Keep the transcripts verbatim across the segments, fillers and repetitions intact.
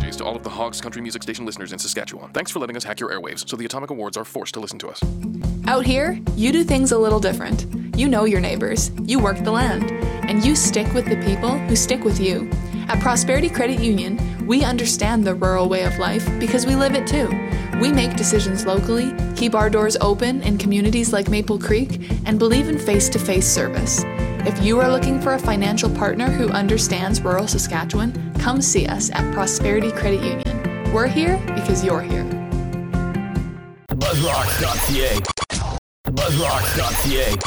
holidays to all of the Hogs Country Music Station listeners in Saskatchewan. Thanks for letting us hack your airwaves so the Atomic Awards are forced to listen to us. Out here, you do things a little different. You know your neighbors, you work the land, and you stick with the people who stick with you. At Prosperity Credit Union, we understand the rural way of life because we live it too. We make decisions locally, keep our doors open in communities like Maple Creek, and believe in face-to-face service. If you are looking for a financial partner who understands rural Saskatchewan, come see us at Prosperity Credit Union. We're here because you're here. Buzzrocks dot c a. Buzzrocks dot c a.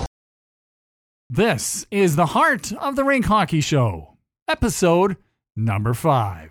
This is the Heart of the Rink Hockey Show, episode number five.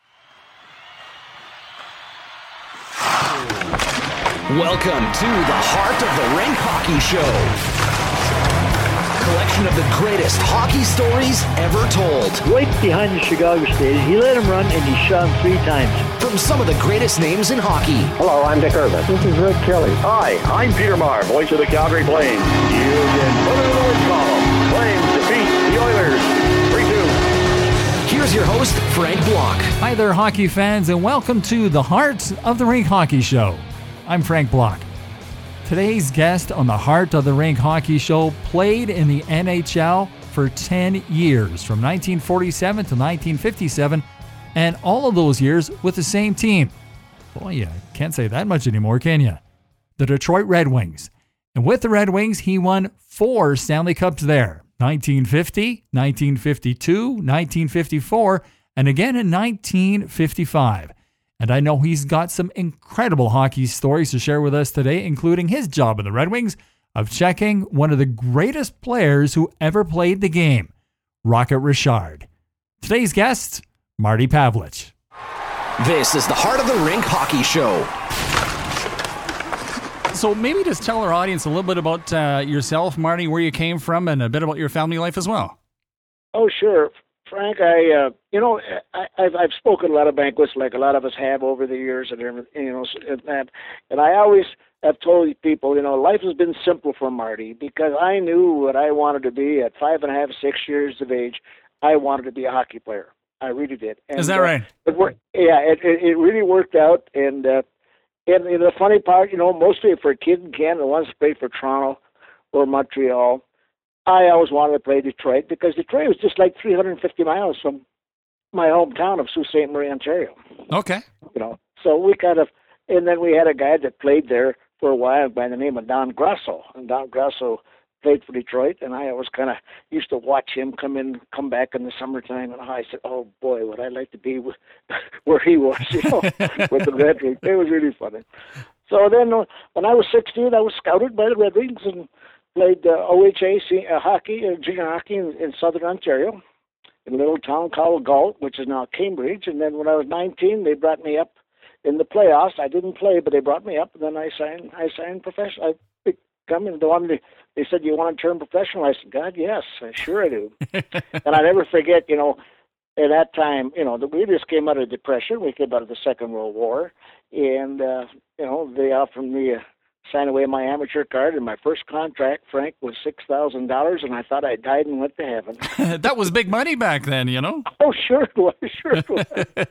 Welcome to the Heart of the Rink Hockey Show. Collection of the greatest hockey stories ever told. Right behind the Chicago Stadium, he let him run and he shot him three times. From some of the greatest names in hockey. Hello, I'm Dick Irvin. This is Rick Kelly. Hi, I'm Peter Marr, voice of the Calgary Flames. You've been put in the win column. Flames defeat the Oilers three two. Here's your host, Frank Block. Hi there, hockey fans, and welcome to the Heart of the Rink Hockey Show. I'm Frank Block. Today's guest on the Heart of the Rink Hockey Show played in the N H L for ten years, from nineteen forty-seven to nineteen fifty-seven, and all of those years with the same team. Boy, you can't say that much anymore, can you? The Detroit Red Wings. And with the Red Wings, he won four Stanley Cups there. nineteen fifty, nineteen fifty-two, nineteen fifty-four, and again in nineteen fifty-five. And I know he's got some incredible hockey stories to share with us today, including his job in the Red Wings of checking one of the greatest players who ever played the game, Rocket Richard. Today's guest, Marty Pavelich. This is the Heart of the Rink Hockey Show. So maybe just tell our audience a little bit about uh, yourself, Marty, where you came from, and a bit about your family life as well. Oh, sure. Frank, I, uh, you know, I, I've, I've spoken a lot of banquets like a lot of us have over the years and everything, you know, and that, and I always have told people, you know, life has been simple for Marty because I knew what I wanted to be at five and a half, six years of age. I wanted to be a hockey player. I really did. And, Is that right? Uh, it worked, yeah, it, it, it really worked out. And, uh, and, and the funny part, you know, mostly for a kid in Canada wants to play for Toronto or Montreal, I always wanted to play Detroit because Detroit was just like three hundred fifty miles from my hometown of Sault Ste. Marie, Ontario. Okay. You know, so we kind of, and then we had a guy that played there for a while by the name of Don Grasso, and Don Grasso played for Detroit, and I always kind of used to watch him come in, come back in the summertime, and I said, "Oh boy, would I like to be with, where he was, you know, with the Red Wings." It was really funny. So then, uh, when I was sixteen, I was scouted by the Red Wings and played uh, O H A uh, hockey, uh, junior hockey in, in southern Ontario, in a little town called Galt, which is now Cambridge. And then when I was nineteen, they brought me up in the playoffs. I didn't play, but they brought me up. And then I signed. I signed professional. I come and they, they said, "You want to turn professional?" I said, "God, yes, sure I do." And I never forget, you know, at that time, you know, we just came out of depression. We came out of the Second World War, and uh, you know, they offered me a sign away my amateur card, and my first contract, Frank, was six thousand dollars, and I thought I died and went to heaven. That was big money back then, you know? Oh, sure it was, sure it was.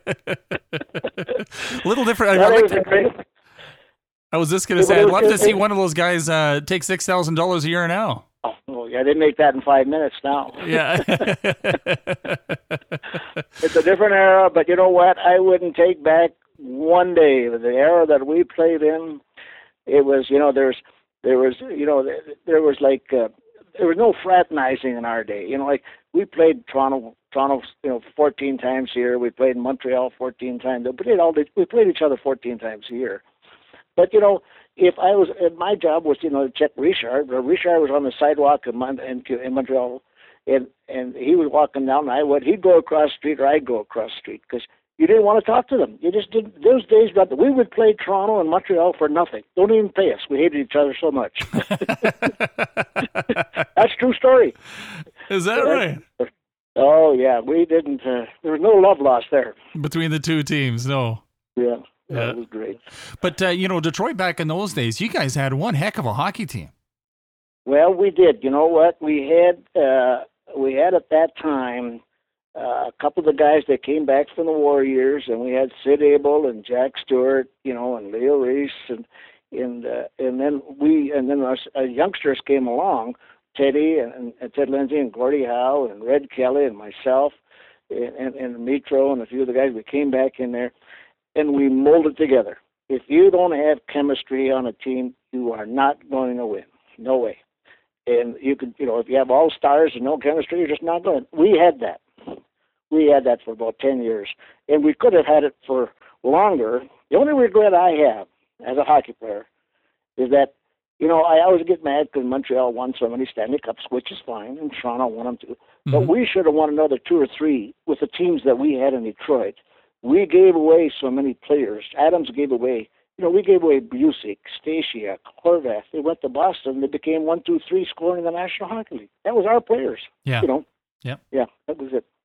A little different. I, like to, I was just going to say, I'd love to see one of those guys uh, take six thousand dollars a year now. Oh, yeah, they make that in five minutes now. Yeah. It's a different era, but you know what? I wouldn't take back one day the era that we played in. It was, you know, there's, there was, you know, there was like, uh, there was no fraternizing in our day. You know, like we played Toronto, Toronto, you know, fourteen times a year. We played Montreal fourteen times. We played all the, we played each other fourteen times a year. But you know, if I was, my job was, you know, to check Richard. Richard was on the sidewalk in, Mon- in, in Montreal, and and he was walking down. And I would, he'd go across the street, or I'd go across the street because you didn't want to talk to them. You just didn't. Those days, brother, we would play Toronto and Montreal for nothing. Don't even pay us. We hated each other so much. That's a true story. Is that right? Oh, yeah. We didn't. Uh, there was no love lost there. Between the two teams, no. Yeah. Yeah, Yeah. it was great. But, uh, you know, Detroit back in those days, you guys had one heck of a hockey team. Well, we did. You know what? We had, uh, we had at that time uh, a couple of the guys that came back from the war years, and we had Sid Abel and Jack Stewart, you know, and Leo Reese, and and uh, and then we and then our, our youngsters came along, Teddy and, and Ted Lindsay and Gordie Howe and Red Kelly and myself and, and, and Mitro and a few of the guys. We came back in there, and we molded together. If you don't have chemistry on a team, you are not going to win. No way. And you could, you know, if you have all stars and no chemistry, you're just not going. We had that. We had that for about ten years, and we could have had it for longer. The only regret I have as a hockey player is that, you know, I always get mad because Montreal won so many Stanley Cups, which is fine, and Toronto won them too. Mm-hmm. But we should have won another two or three with the teams that we had in Detroit. We gave away so many players. Adams gave away, you know, we gave away Busick, Stasiak, Horvath. They went to Boston. They became one, two, three scoring in the National Hockey League. That was our players. Yeah. You know. Yeah. Yeah, that was it.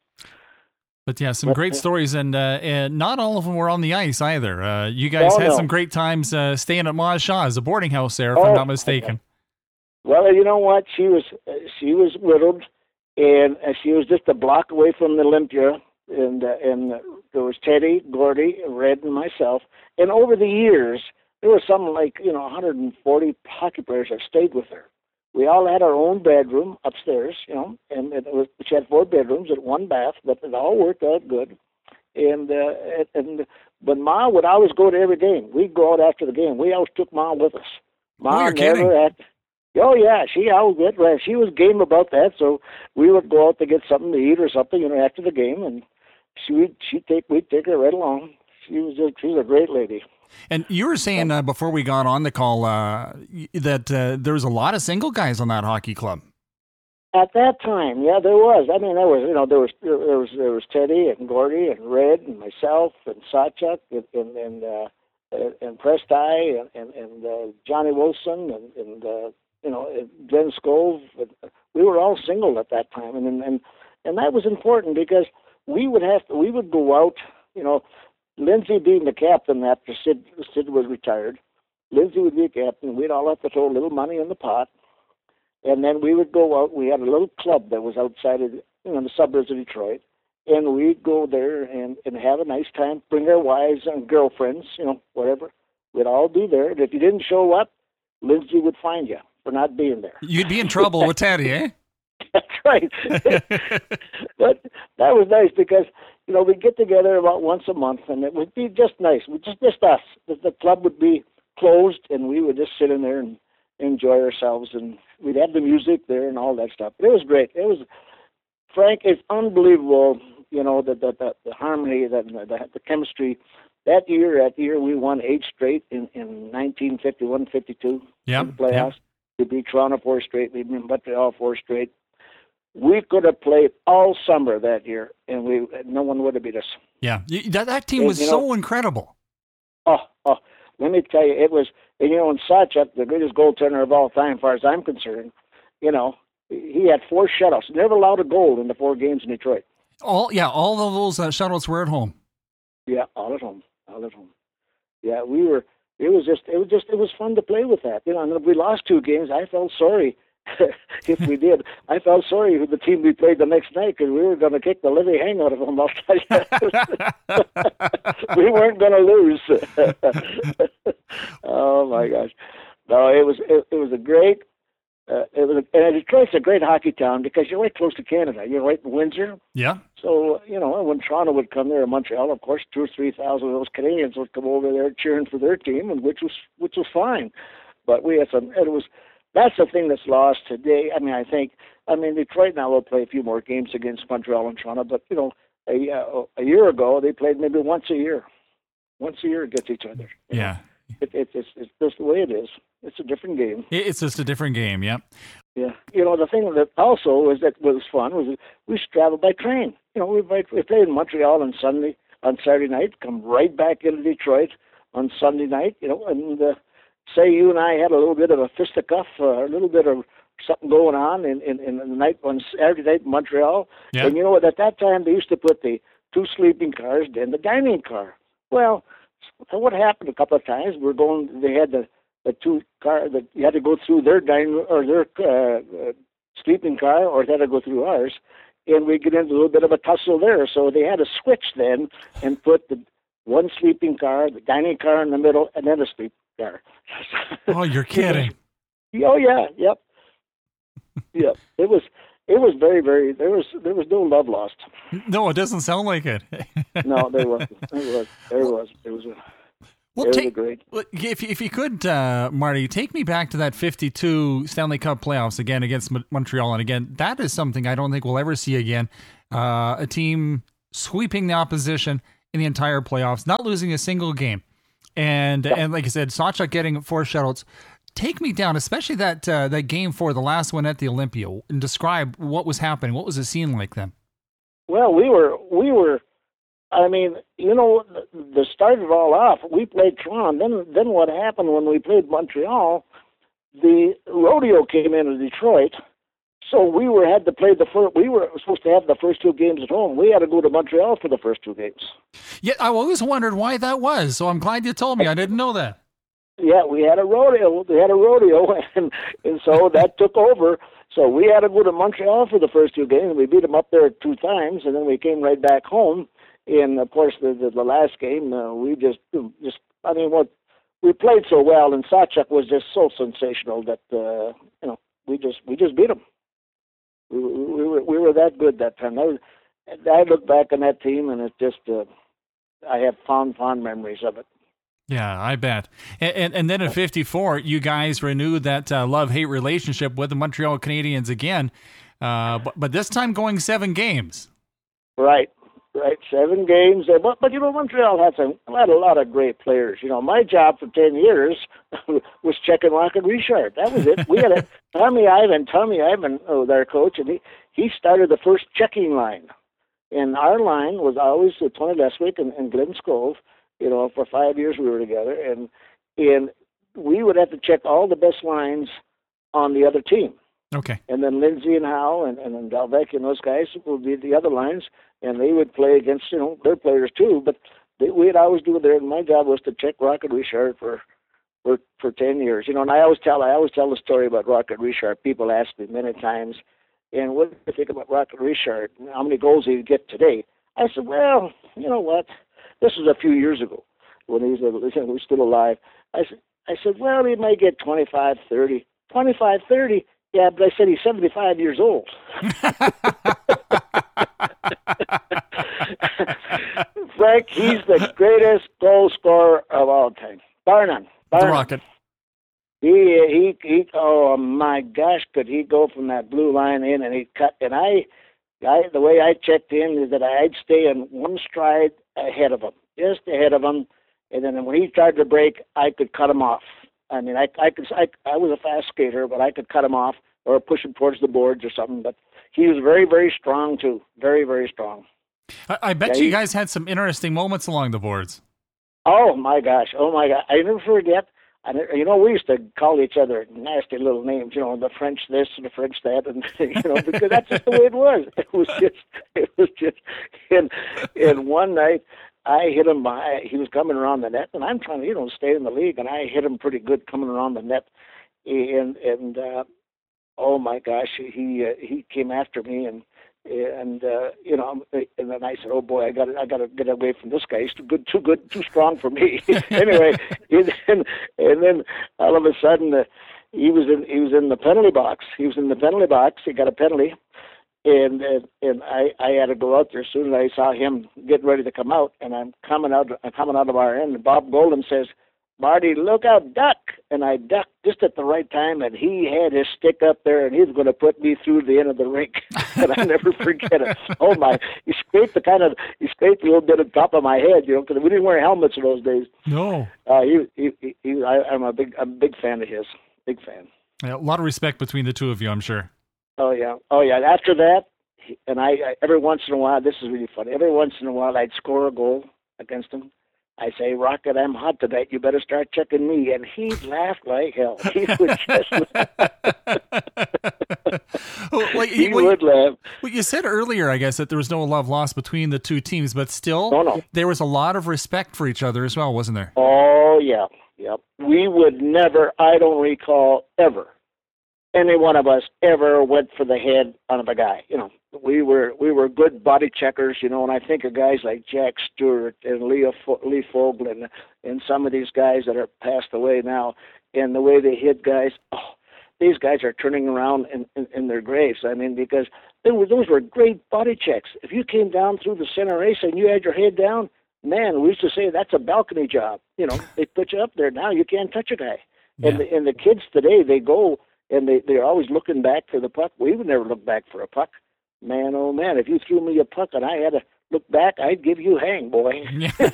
But yeah, some but, great uh, stories, and, uh, and not all of them were on the ice either. Uh, you guys no, had no. some great times uh, staying at Ma Shaw's, a boarding house there, if oh, I'm not mistaken. Okay. Well, you know what? She was uh, she was widowed, and uh, she was just a block away from the Olympia, and uh, and uh, there was Teddy, Gordie, Red, and myself. And over the years, there was something like, you know, one hundred forty hockey players that stayed with her. We all had our own bedroom upstairs, you know, and it was, which had four bedrooms and one bath, but it all worked out good. And uh, and but Ma would always go to every game. We'd go out after the game. We always took Ma with us. Ma Oh, you're never kidding. had. Oh yeah, she always did. Well, she was game about that, so we would go out to get something to eat or something, you know, after the game, and she would she'd take we'd take her right along. She was a, she was a great lady. And you were saying uh, before we got on the call uh, that uh, there was a lot of single guys on that hockey club. At that time, yeah, there was. I mean, there was, you know, there was there was there was Teddy and Gordie and Red and myself and Sawchuk and and and, uh, and Presty and and, and uh, Johnny Wilson and and uh, you know Glenn Scove. We were all single at that time, and and and that was important because we would have to, we would go out, you know. Lindsay being the captain after Sid Sid was retired, Lindsay would be a captain. We'd all have to throw a little money in the pot, and then we would go out. We had a little club that was outside of, you know, the suburbs of Detroit, and we'd go there and, and have a nice time. Bring our wives and girlfriends, you know, whatever. We'd all be there. And if you didn't show up, Lindsay would find you for not being there. You'd be in trouble with Teddy, eh? That's right. But that was nice because, you know, we'd get together about once a month, and it would be just nice. We'd just just us. The, the club would be closed, and we would just sit in there and enjoy ourselves. And we'd have the music there and all that stuff. But it was great. It was, Frank, it's unbelievable. You know, the the, the, the harmony, the, the the chemistry. That year, that year we won eight straight in in nineteen fifty-one fifty-two Yep, in the playoffs. yep. We beat Toronto four straight. We beat Montreal four straight. We could have played all summer that year, and we no one would have beat us. Yeah, You- that, that team And, was you so know- incredible. Oh, oh, let me tell you, it was, and you know, and Sawchuk, the greatest goaltender of all time, as far as I'm concerned, you know, he had four shutouts. Never allowed a goal in the four games in Detroit. All yeah, all of those uh, shutouts were at home. Yeah, all at home, all at home. Yeah, we were. It was just, it was just, it was fun to play with that. You know, and if we lost two games, I felt sorry. If we did, I felt sorry for the team we played the next night because we were going to kick the living hang out of them. I'll tell you, we weren't going to lose. Oh my gosh! No, it was it, it was a great. Uh, it was, a, and Detroit's a great hockey town because you're right close to Canada. You're right in Windsor. Yeah. So, you know, when Toronto would come there, or Montreal, of course, two or three thousand of those Canadians would come over there cheering for their team, and which was which was fine. But we had some. It was that's the thing that's lost today. I mean, I think. I mean, Detroit now will play a few more games against Montreal and Toronto, but you know, a uh, a year ago they played maybe once a year, once a year against each other. You Yeah. know? It, it, it's it's just the way it is. It's a different game. It- It's just a different game. Yeah. Yeah, you know, the thing that also was that was fun was we used to travel by train. You know, we we played in Montreal on Sunday, on Saturday night, come right back into Detroit on Sunday night. You know, and uh, say you and I had a little bit of a fisticuff, uh, a little bit of something going on in, in, in the night on Saturday night in Montreal. Yeah. And you know what? At that time, they used to put the two sleeping cars in the dining car. Well, so what happened a couple of times? We're going. They had the the two car that you had to go through their dining or their uh, uh, sleeping car, or they had to go through ours. and we get into a little bit of a tussle there. So they had to switch then and put the one sleeping car, the dining car in the middle, and then a sleeping car. Oh, you're kidding. Oh yeah, yep, yep. It was it was very very there was there was no love lost. No, it doesn't sound like it. No, there wasn't. There was there was it was a Well, it was take, a great. if if you could, uh, Marty, take me back to that fifty-two Stanley Cup playoffs again against Mo- Montreal, and again, that is something I don't think we'll ever see again. Uh, a team sweeping the opposition in the entire playoffs, not losing a single game, and yeah. and like I said, Sawchuk getting four shutouts. Take me down, especially that uh, that game four, the last one at the Olympia, and describe what was happening. What was the scene like then? Well, we were we were. I mean, you know, the start it all off, we played Toronto. Then, then what happened when we played Montreal? The rodeo came into Detroit, so we were had to play the first. We were supposed to have the first two games at home. We had to go to Montreal for the first two games. Yeah, I always wondered why that was. So I'm glad you told me. I didn't know that. Yeah, we had a rodeo. We had a rodeo, and and so that took over. So we had to go to Montreal for the first two games. We beat them up there two times, and then we came right back home. And of course, the the, the last game, uh, we just just I mean, what we played so well, and Sawchuk was just so sensational that uh, you know we just we just beat them. We, we, we were we were that good that time. I, was, I look back on that team, and it's just uh, I have fond fond memories of it. Yeah, I bet. And, and, and then in fifty-four, you guys renewed that uh, love-hate relationship with the Montreal Canadiens again, uh, but, but this time going seven games. Right, right, seven games. But, but you know, Montreal had, some, had a lot of great players. You know, my job for ten years was checking Rocket Richard. That was it. We had a Tommy Ivan, Tommy Ivan, oh, their coach, and he, he started the first checking line. And our line was always Tony Leswick and, and Glenn Scove. You know, for five years we were together, and and we would have to check all the best lines on the other team. Okay. And then Lindsay and Howe and, and then Dalvec and those guys would be the other lines, and they would play against, you know, their players too. But they, we'd always do it there, and my job was to check Rocket Richard for, for for ten years. You know, and I always tell I always tell the story about Rocket Richard. People ask me many times, and what do you think about Rocket Richard? How many goals did he get today? I said, well, you know what? This was a few years ago when he was, he was still alive. I said, I said, well, he might get twenty-five, thirty. twenty-five, thirty? Yeah, but I said he's seventy-five years old. Frank, he's the greatest goal scorer of all time. Bar none. Bar the none. Rocket. He, he, he, oh my gosh, could he go from that blue line in and he cut, and I, I, the way I checked in is that I'd stay in one stride ahead of him, just ahead of him, and then when he tried to break, I could cut him off. I mean, I, I could, I, I was a fast skater, but I could cut him off or push him towards the boards or something. But he was very, very strong too, very, very strong. I, I bet yeah, you he, guys had some interesting moments along the boards. Oh my gosh, oh my gosh, I never forget. I, you know, we used to call each other nasty little names, you know, the French this and the French that, and, you know, because that's just the way it was. It was just, it was just, and, and one night I hit him by, he was coming around the net, and I'm trying to, you know, stay in the league, and I hit him pretty good coming around the net, and, and, uh, oh my gosh, he, uh, he came after me, and, and uh, you know, and then I said, "Oh boy, I got I got to get away from this guy. He's too good, too good, too strong for me." Anyway, and then, and then all of a sudden, uh, he was in he was in the penalty box. He was in the penalty box. He got a penalty, and and, and I, I had to go out there. As soon as I saw him getting ready to come out, and I'm coming out I'm coming out of our end, and Bob Golden says, "Marty, look out, duck!" And I ducked just at the right time, and he had his stick up there, and he was going to put me through the end of the rink. And I never forget it. Oh my! He scraped the kind of he scraped a little bit on top of my head, you know, because we didn't wear helmets in those days. No. Uh, he, he, he, he I, I'm a big, I'm a big fan of his. Big fan. Yeah, a lot of respect between the two of you, I'm sure. Oh yeah, oh yeah. After that, he, and I, I every once in a while, this is really funny. Every once in a while, I'd score a goal against him. I say, "Rocket, I'm hot tonight. You better start checking me." And he'd laugh like hell. He would just laugh. well, like, he well, would laugh. Well, you said earlier, I guess, that there was no love lost between the two teams, but still, no, no. there was a lot of respect for each other as well, wasn't there? Oh, yeah. Yep. We would never, I don't recall ever, any one of us ever went for the head on a guy. You know, we were we were good body checkers. You know, and I think of guys like Jack Stewart and Leo Fo- Lee Fogel and and some of these guys that are passed away now, and the way they hit guys. Oh, these guys are turning around in, in, in their graves. I mean, because they were, those were great body checks. If you came down through the center race and you had your head down, man, we used to say that's a balcony job. You know, they put you up there. Now you can't touch a guy. Yeah. And, the, and the kids today, they go and they, they're always looking back for the puck. We would never look back for a puck. Man, oh, man, if you threw me a puck and I had to look back, I'd give you hang, boy.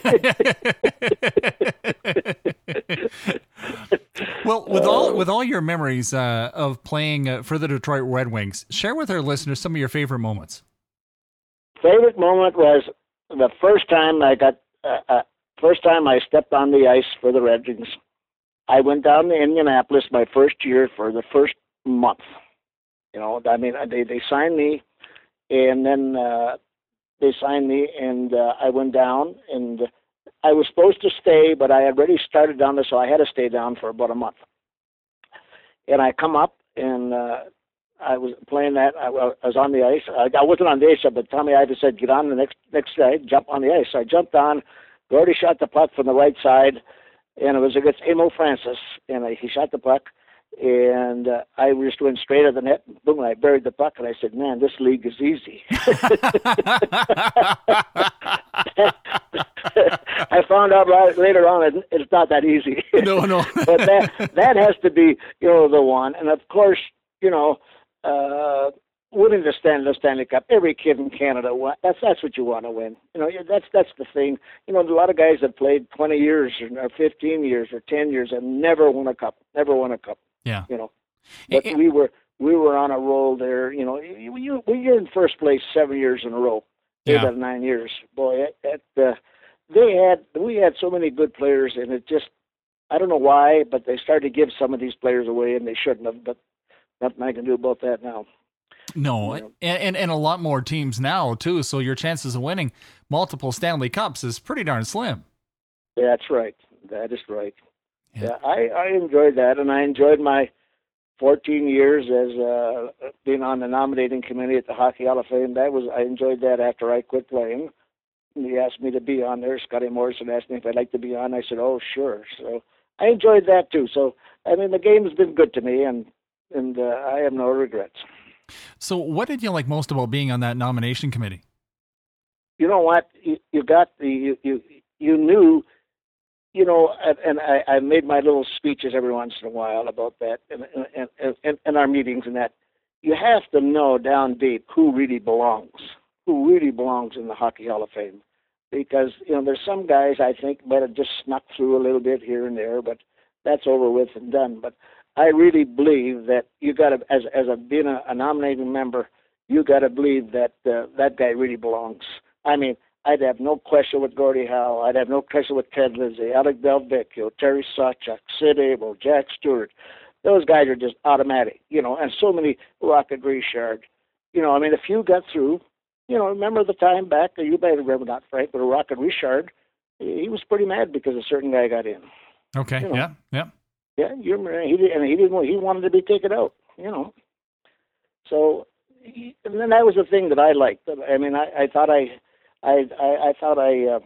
Well, with all with all your memories uh, of playing uh, for the Detroit Red Wings, share with our listeners some of your favorite moments. Favorite moment was the first time I got, uh, uh, first time I stepped on the ice for the Red Wings. I went down to Indianapolis my first year for the first month. You know, I mean, they they signed me, and then uh, they signed me, and uh, I went down, and I was supposed to stay, but I had already started down there, so I had to stay down for about a month. And I come up, and uh, I was playing that. I, I was on the ice. I, I wasn't on the ice, but Tommy Ivan said, "Get on the next next side, jump on the ice." So I jumped on. Gordy shot the puck from the right side, and it was against Emil Francis, and I, he shot the puck. And uh, I just went straight at the net. Boom! I buried the puck, and I said, "Man, this league is easy." I found out right, later on it, it's not that easy. No, no. But that that has to be, you know, the one. And of course, you know, uh, winning the Stanley, the Stanley Cup. Every kid in Canada, that's that's what you want to win. You know, that's that's the thing. You know, a lot of guys have played twenty years or fifteen years or ten years and never won a cup. Never won a cup. Yeah. You know, but it, we were we were on a roll there. You know, you, you you're in first place seven years in a row, eight yeah. out of nine years. Boy, at, at, uh, they had we had so many good players, and it just I don't know why, but they started to give some of these players away, and they shouldn't have. But nothing I can do about that now. No, you know? and, and and a lot more teams now too. So your chances of winning multiple Stanley Cups is pretty darn slim. That's right. That is right. Yeah, yeah I, I enjoyed that, and I enjoyed my fourteen years as uh, being on the nominating committee at the Hockey Hall of Fame. That was I enjoyed that after I quit playing. And he asked me to be on there. Scotty Morrison asked me if I'd like to be on. I said, "Oh, sure." So I enjoyed that too. So I mean, the game has been good to me, and and uh, I have no regrets. So, what did you like most about being on that nomination committee? You know what? You, you got the you you, you knew. You know, and, and I, I made my little speeches every once in a while about that, and and, and and our meetings and that. You have to know down deep who really belongs, who really belongs in the Hockey Hall of Fame, because you know there's some guys I think might have just snuck through a little bit here and there, but that's over with and done. But I really believe that you got to, as as a being a, a nominating member, you got to believe that uh, that guy really belongs. I mean. I'd have no question with Gordie Howe. I'd have no question with Ted Lindsay, Alec Delvecchio, Terry Sawchuk, Sid Abel, Jack Stewart. Those guys are just automatic, you know, and so many Rocket Richard. You know, I mean, if you got through, you know, remember the time back, you may remember not, Frank, but Rocket Richard, he was pretty mad because a certain guy got in. Okay, you know? yeah, yeah. Yeah, you remember, he did, and he didn't, he wanted to be taken out, you know. So, and then that was the thing that I liked. I mean, I, I thought I... I, I, I thought I uh,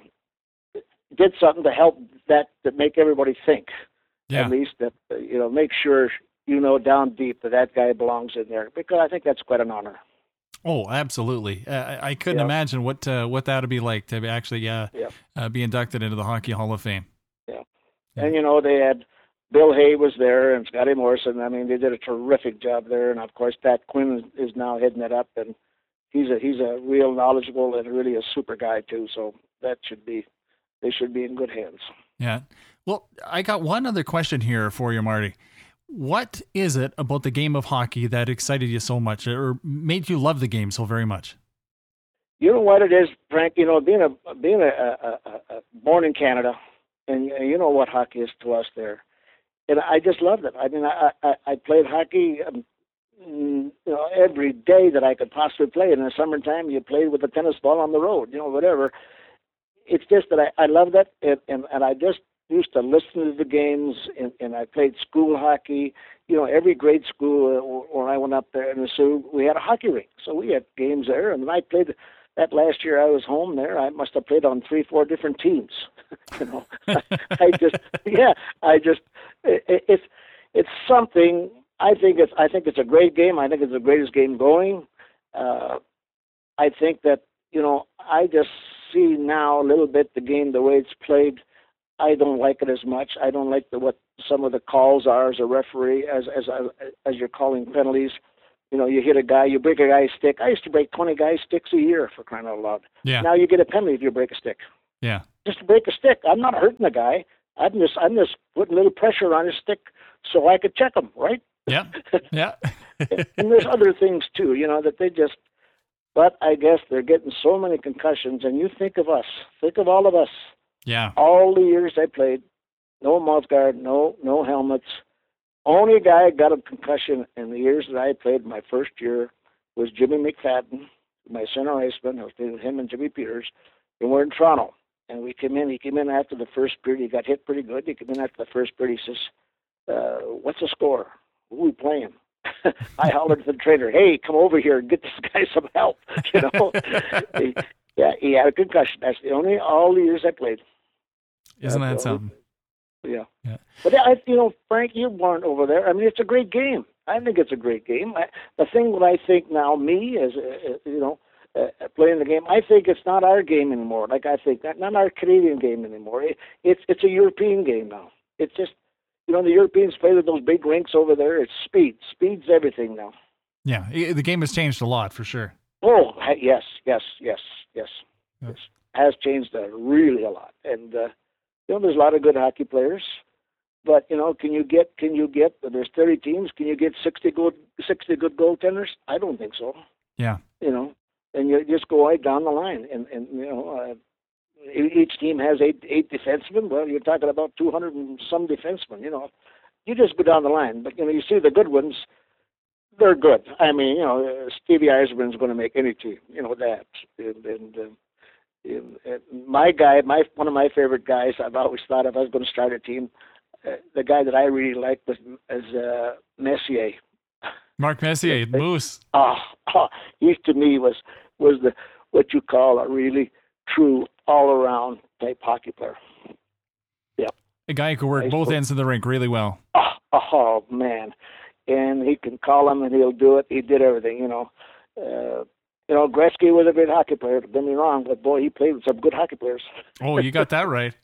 did something to help that to make everybody think, yeah. at least that uh, you know make sure you know down deep that that guy belongs in there, because I think that's quite an honor. Oh, absolutely! Uh, I couldn't yeah. imagine what uh, what that would be like to actually uh, yeah. uh, be inducted into the Hockey Hall of Fame. Yeah. yeah, and you know they had Bill Hay was there and Scotty Morrison. I mean, they did a terrific job there, and of course Pat Quinn is now heading it up and. He's a he's a real knowledgeable and really a super guy too. So that should be they should be in good hands. Yeah. Well, I got one other question here for you, Marty. What is it about the game of hockey that excited you so much, or made you love the game so very much? You know what it is, Frank. You know, being a being a, a, a, a born in Canada, and you know what hockey is to us there, and I just loved it. I mean, I I, I played hockey. Um, you know, every day that I could possibly play. In the summertime, you played with a tennis ball on the road, you know, whatever. It's just that I, I love that, and, and, and I just used to listen to the games, and, and I played school hockey. You know, every grade school uh, when I went up there in the Sioux, we had a hockey rink, so we had games there. And I played that last year I was home there. I must have played on three, four different teams. you know, I, I just, yeah, I just, it, it's it's something. I think it's I think it's a great game. I think it's the greatest game going. Uh, I think that you know I just see now a little bit the game the way it's played. I don't like it as much. I don't like the, what some of the calls are as a referee, as as as you're calling penalties. You know, you hit a guy, you break a guy's stick. I used to break twenty guys' sticks a year, for crying out loud. Yeah. Now you get a penalty if you break a stick. Yeah. Just to break a stick. I'm not hurting the guy. I'm just I'm just putting a little pressure on his stick so I could check him, right? Yeah. Yeah. And there's other things too, you know, that they just. But I guess they're getting so many concussions, and you think of us, think of all of us. Yeah. All the years I played, no mouth guard, no no helmets. Only guy got a concussion in the years that I played. My first year was Jimmy McFadden, my center iceman. I was playing with him and Jimmy Peters, and we're in Toronto. And we came in. He came in after the first period. He got hit pretty good. He came in after the first period. He says, uh, "What's the score? Who are we playing?" I hollered at the trainer, "Hey, come over here and get this guy some help." You know, he, yeah, he had a concussion. That's the only all the years I played. Isn't That's that the something? only- Yeah. Yeah. But, I, you know, Frank, you weren't over there. I mean, it's a great game. I think it's a great game. I, the thing that I think now, me, as, uh, you know, uh, playing the game, I think it's not our game anymore. Like I think, that, not our Canadian game anymore. It, it's it's a European game now. It's just, you know, the Europeans play with those big rinks over there. It's speed. Speed's everything now. Yeah. I- The game has changed a lot for sure. Oh, yes, yes, yes, yes. Yeah. Yes. Has changed uh, really a lot. And, uh, you know, there's a lot of good hockey players. But, you know, can you get, can you get, there's thirty teams, can you get sixty good, sixty good goaltenders? I don't think so. Yeah. You know, and you just go right down the line. And, and you know, uh, each team has eight eight defensemen. Well, you're talking about two hundred and some defensemen, you know. You just go down the line. But, you know, you see the good ones, they're good. I mean, you know, uh, Stevie Eiserman's going to make any team, you know, that. And, and, uh, and, and my guy, my one of my favorite guys, I've always thought if I was going to start a team, uh, the guy that I really liked was, was uh, Messier. Mark Messier, Moose. Oh, oh, he to me was was the what you call a really true all-around type hockey player. Yeah, A guy who could work I both suppose- ends of the rink really well. Oh, oh man, and he can call him and he'll do it. He did everything, you know. Uh, you know, Gretzky was a great hockey player. Don't get me wrong, but boy, he played with some good hockey players. Oh, you got that right.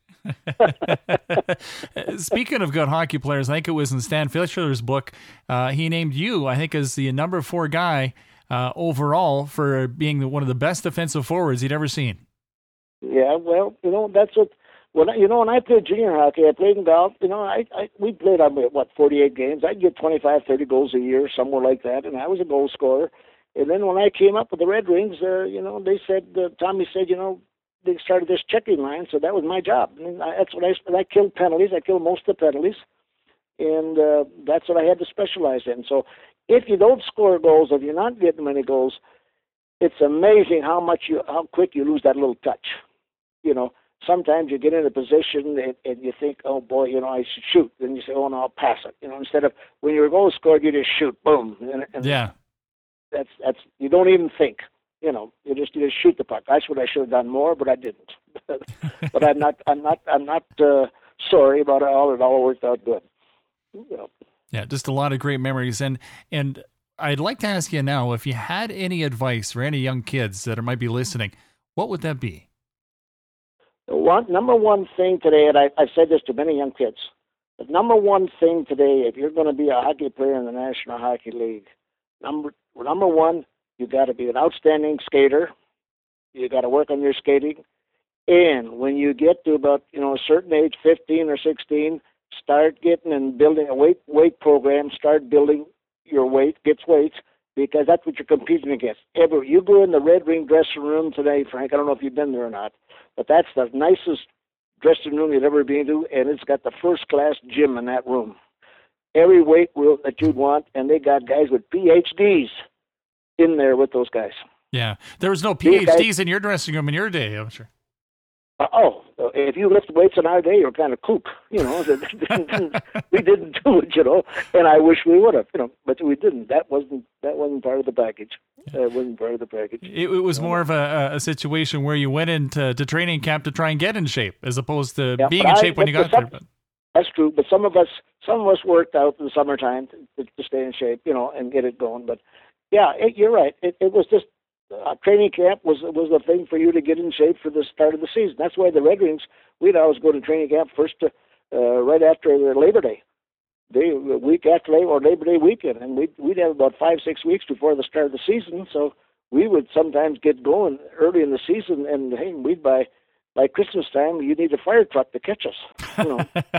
Speaking of good hockey players, I think it was in Stan Fischler's book, uh, he named you, I think, as the number four guy uh, overall for being the, one of the best defensive forwards he'd ever seen. Yeah, well, you know, that's what. When I, you know, when I played junior hockey, I played in golf. You know, I, I we played on what forty-eight games. I'd get twenty-five, thirty goals a year, somewhere like that, and I was a goal scorer. And then when I came up with the Red Wings, uh, you know, they said, uh, Tommy said, you know, they started this checking line, so that was my job. And I, that's what I, I killed penalties. I killed most of the penalties, and uh, that's what I had to specialize in. So if you don't score goals, if you're not getting many goals, it's amazing how much you, how quick you lose that little touch. You know, sometimes you get in a position and, and you think, oh boy, you know, I should shoot. Then you say, oh no, I'll pass it. You know, instead of when you're a goal scorer, you just shoot, boom. And, and Yeah. That's that's you don't even think. You know, you just you just shoot the puck. That's what I should have done more, but I didn't. But I'm not I'm not I'm not uh, sorry about it all. It all worked out good. You know. Yeah, just a lot of great memories. And and I'd like to ask you now, if you had any advice for any young kids that might be listening, what would that be? The one number one thing today, and I, I've said this to many young kids, the number one thing today, if you're going to be a hockey player in the National Hockey League, number number one, you got to be an outstanding skater. You got to work on your skating, and when you get to about you know a certain age, fifteen or sixteen, start getting and building a weight weight program. Start building your weight, gets weights, because that's what you're competing against. Ever you go in the Red Wing dressing room today, Frank. I don't know if you've been there or not, but that's the nicest dressing room you've ever been to, and it's got the first class gym in that room. Every weight room that you'd want, and they got guys with P H Ds in there with those guys. Yeah, there was no These P H Ds guys- in your dressing room in your day, I'm sure. Uh, oh, if you lift weights in our day, you're kind of kook, you know. We didn't do it, you know, and I wish we would have, you know, but we didn't. That wasn't that wasn't part of the package. That wasn't part of the package. It, it was more of a, a situation where you went into to training camp to try and get in shape, as opposed to yeah, being in shape I, when you got some, there. But. That's true, but some of us some of us worked out in the summertime to, to stay in shape, you know, and get it going. But yeah, it, you're right. It, it was just. Uh, training camp was was the thing for you to get in shape for the start of the season. That's why the Red Wings, we'd always go to training camp first, to, uh, right after Labor Day, day week after Labor or Labor Day weekend, and we'd we'd have about five six weeks before the start of the season. So we would sometimes get going early in the season, and hey, we'd by by Christmas time, you need a fire truck to catch us. You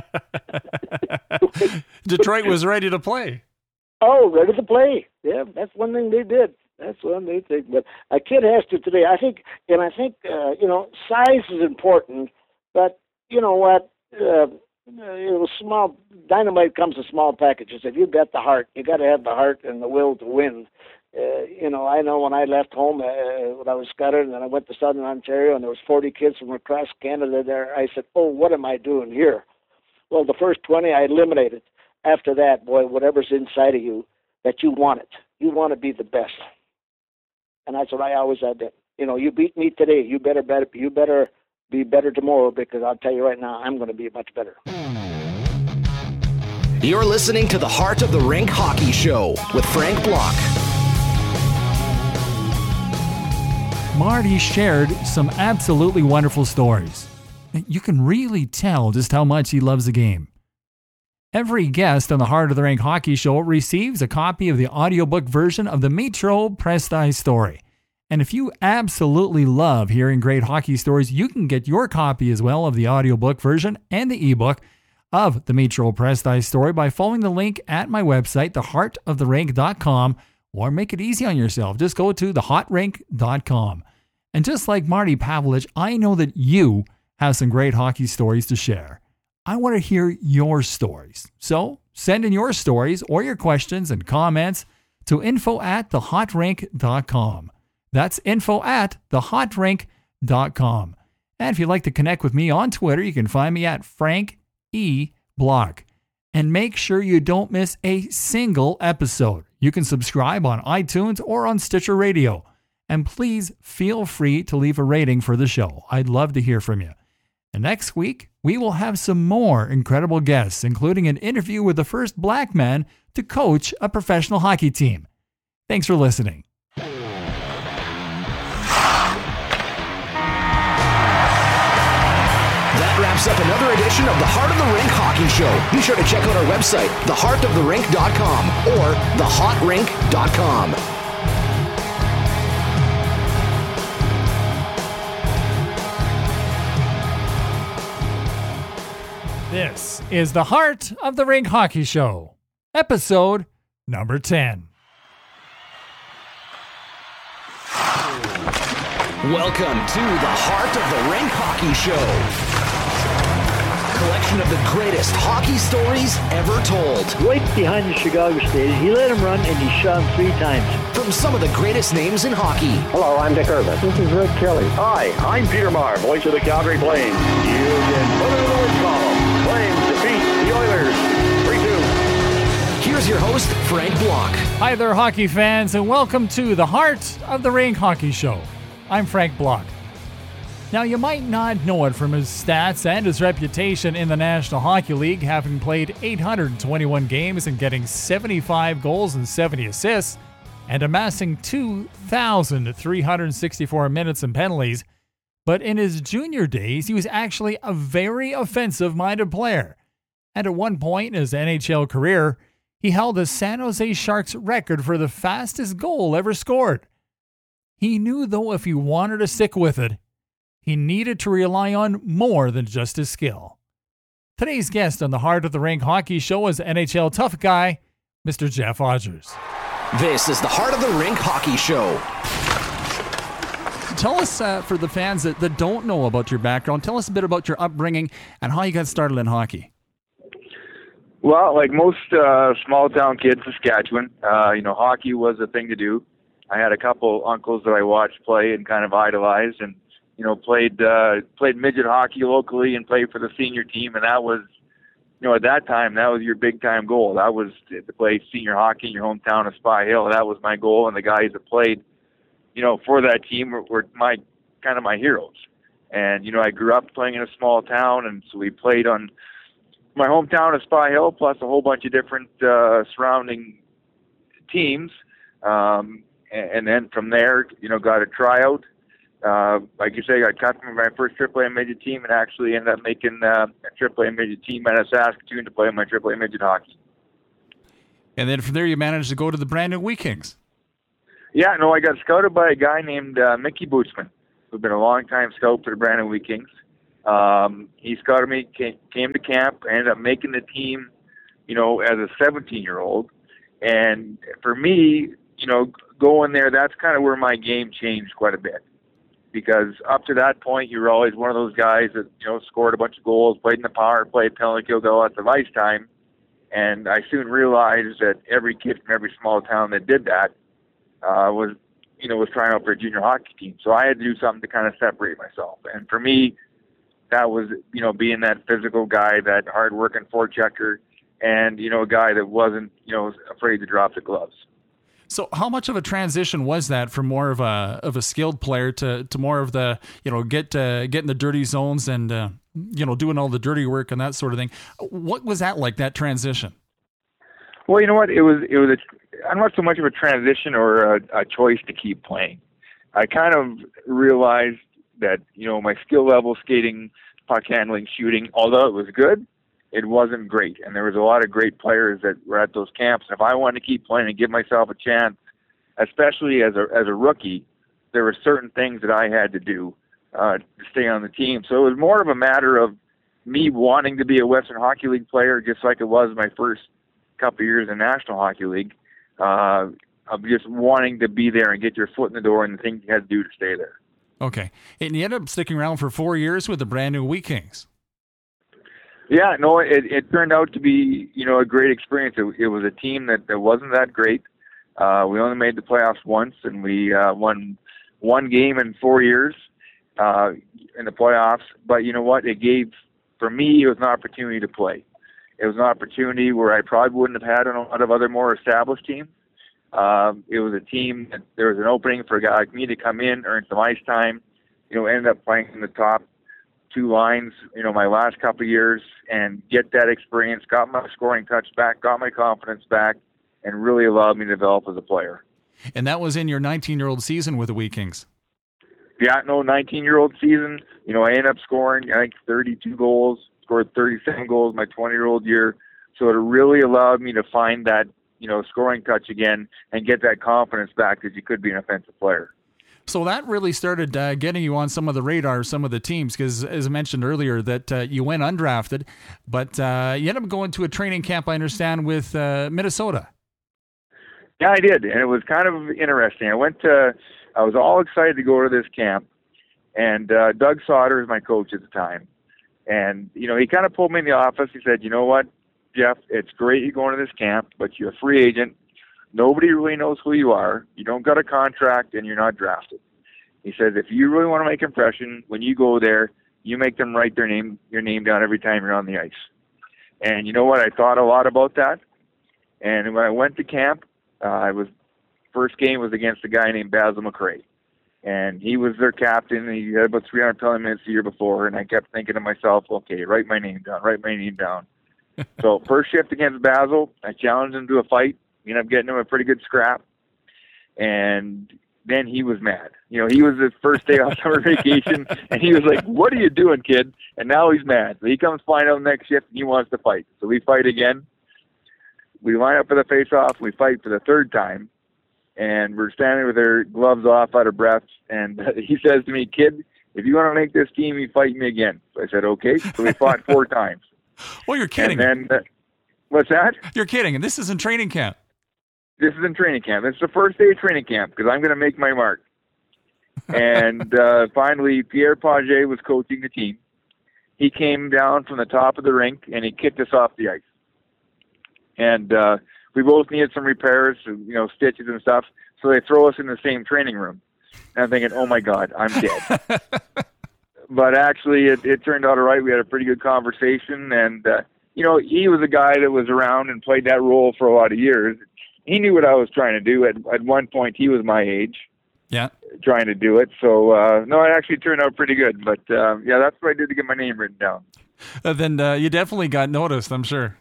know. Detroit was ready to play. Oh, ready to play. Yeah, that's one thing they did. That's one they think. But a kid has to today. I think, and I think, uh, you know, size is important. But you know what? Uh, you know, small dynamite comes in small packages. If you've got the heart, you got to have the heart and the will to win. Uh, you know, I know when I left home uh, when I was scattered, and then I went to Southern Ontario, and there was forty kids from across Canada there. I said, "Oh, what am I doing here?" Well, the first twenty I eliminated. After that, boy, whatever's inside of you, that you want it. You want to be the best. And that's what I always had. You know, you beat me today. You better, better, you better be better tomorrow, because I'll tell you right now, I'm going to be much better. You're listening to the Heart of the Rink Hockey Show with Frank Block. Marty shared some absolutely wonderful stories. You can really tell just how much he loves the game. Every guest on the Heart of the Rink Hockey Show receives a copy of the audiobook version of the Metro Presti story. And if you absolutely love hearing great hockey stories, you can get your copy as well of the audiobook version and the ebook of the Metro Presti story by following the link at my website, the heart of the rink dot com, or make it easy on yourself. Just go to the hot rink dot com. And just like Marty Pavlich, I know that you have some great hockey stories to share. I want to hear your stories. So send in your stories or your questions and comments to info at the hot rink dot com. That's info at the hot rink dot com. And if you'd like to connect with me on Twitter, you can find me at Frank E. Block. And make sure you don't miss a single episode. You can subscribe on iTunes or on Stitcher Radio. And please feel free to leave a rating for the show. I'd love to hear from you. And next week, we will have some more incredible guests, including an interview with the first black man to coach a professional hockey team. Thanks for listening. That wraps up another edition of the Heart of the Rink Hockey Show. Be sure to check out our website, the heart of the rink dot com or the hot rink dot com. This is the Heart of the Rink Hockey Show, episode number ten. Welcome to the Heart of the Rink Hockey Show. Collection of the greatest hockey stories ever told. Right behind the Chicago Stadium, he let him run and he shot him three times. From some of the greatest names in hockey. Hello, I'm Dick Irvin. This is Rick Kelly. Hi, I'm Peter Maher, voice of the Calgary Flames. You can put it in the win column. Flames defeat the Oilers three two. Here's your host, Frank Block. Hi there, hockey fans, and welcome to the Heart of the Rink Hockey Show. I'm Frank Block. Now, you might not know it from his stats and his reputation in the National Hockey League, having played eight hundred twenty-one games and getting seventy-five goals and seventy assists, and amassing two thousand three hundred sixty-four minutes and penalties. But in his junior days, he was actually a very offensive-minded player. And at one point in his N H L career, he held the San Jose Sharks record for the fastest goal ever scored. He knew, though, if he wanted to stick with it, he needed to rely on more than just his skill. Today's guest on the Heart of the Rink Hockey Show is N H L tough guy, Mister Jeff Odgers. This is the Heart of the Rink Hockey Show. Tell us, uh, for the fans that, that don't know about your background, tell us a bit about your upbringing and how you got started in hockey. Well, like most uh, small-town kids in Saskatchewan, uh, you know, hockey was a thing to do. I had a couple uncles that I watched play and kind of idolized, and you know, played uh, played midget hockey locally and played for the senior team, and that was, you know, at that time, that was your big time goal. That was to play senior hockey in your hometown of Spy Hill. That was my goal, and the guys that played, you know, for that team were, were my kind of my heroes. And you know, I grew up playing in a small town, and so we played on my hometown of Spy Hill, plus a whole bunch of different uh, surrounding teams. Um, and, and then from there, you know, got a tryout. Uh, like you say, I got cut from my first triple A midget team, and actually ended up making uh, a triple A midget team out of Saskatoon to play my triple A midget hockey. And then from there, you managed to go to the Brandon Wheat Kings. Yeah, no, I got scouted by a guy named uh, Mickey Bootsman, who's been a long-time scout for the Brandon Wheat Kings. Um, he scouted me, came, came to camp, ended up making the team, you know, as a seventeen-year-old. And for me, you know, going there, that's kind of where my game changed quite a bit. Because up to that point, you were always one of those guys that, you know, scored a bunch of goals, played in the power play, penalty kill, got lots of ice time. And I soon realized that every kid from every small town that did that uh, was, you know, was trying out for a junior hockey team. So I had to do something to kind of separate myself. And for me, that was, you know, being that physical guy, that hard-working forechecker, and, you know, a guy that wasn't, you know, afraid to drop the gloves. So how much of a transition was that from more of a of a skilled player to, to more of the, you know, get uh, get in the dirty zones and, uh, you know, doing all the dirty work and that sort of thing? What was that like, that transition? Well, you know what? It was, it was a, not so much of a transition or a, a choice to keep playing. I kind of realized that, you know, my skill level, skating, puck handling, shooting, although it was good, it wasn't great. And there was a lot of great players that were at those camps. And if I wanted to keep playing and give myself a chance, especially as a as a rookie, there were certain things that I had to do uh, to stay on the team. So it was more of a matter of me wanting to be a Western Hockey League player, just like it was my first couple of years in National Hockey League, uh, of just wanting to be there and get your foot in the door and the things you had to do to stay there. Okay. And you ended up sticking around for four years with the Brandon Wheat Kings. Yeah, no, it, it turned out to be, you know, a great experience. It, it was a team that, that wasn't that great. Uh, we only made the playoffs once, and we uh, won one game in four years uh, in the playoffs. But you know what? It gave, for me, it was an opportunity to play. It was an opportunity where I probably wouldn't have had on a lot of other more established teams. Um, it was a team that there was an opening for a guy like me to come in, earn some ice time, you know, ended up playing in the top two lines, you know, my last couple of years, and get that experience, got my scoring touch back, got my confidence back, and really allowed me to develop as a player. And that was in your nineteen-year-old season with the Wheat Kings. Yeah, no, nineteen-year-old season. You know, I ended up scoring, I think, thirty-two goals, scored thirty-seven goals my twenty-year-old year. So it really allowed me to find that, you know, scoring touch again and get that confidence back that you could be an offensive player. So that really started uh, getting you on some of the radar, some of the teams, because as I mentioned earlier, that uh, you went undrafted, but uh, you ended up going to a training camp, I understand, with uh, Minnesota. Yeah, I did, and it was kind of interesting. I went to, I was all excited to go to this camp, and uh, Doug Sauter was my coach at the time. And, you know, he kind of pulled me in the office. He said, you know what, Jeff, it's great you're going to this camp, but you're a free agent. Nobody really knows who you are. You don't got a contract, and you're not drafted. He says, if you really want to make impression, when you go there, you make them write their name, your name down every time you're on the ice. And you know what? I thought a lot about that. And when I went to camp, uh, I was first game was against a guy named Basil McRae, and he was their captain. He had about three hundred penalty minutes the year before, and I kept thinking to myself, okay, write my name down, write my name down. So first shift against Basil, I challenged him to a fight. We ended up getting him a pretty good scrap, and then he was mad. You know, he was his first day off summer vacation, and he was like, what are you doing, kid? And now he's mad. So he comes flying out the next shift, and he wants to fight. So we fight again. We line up for the face-off. We fight for the third time, and we're standing with our gloves off, out of breath, and he says to me, kid, if you want to make this team, you fight me again. So I said, okay. So we fought four times. Well, you're kidding. And then, uh, what's that? You're kidding, and this is in training camp. This is in training camp. It's the first day of training camp because I'm going to make my mark. And uh, finally, Pierre Paget was coaching the team. He came down from the top of the rink, and he kicked us off the ice. And uh, we both needed some repairs, you know, stitches and stuff. So they throw us in the same training room. And I'm thinking, oh my God, I'm dead. But actually, it, it turned out all right. We had a pretty good conversation, and uh, you know, he was a guy that was around and played that role for a lot of years. He knew what I was trying to do. At at one point, he was my age, yeah, trying to do it. So uh, no, it actually turned out pretty good. But uh, yeah, that's what I did to get my name written down. Uh, then uh, you definitely got noticed, I'm sure.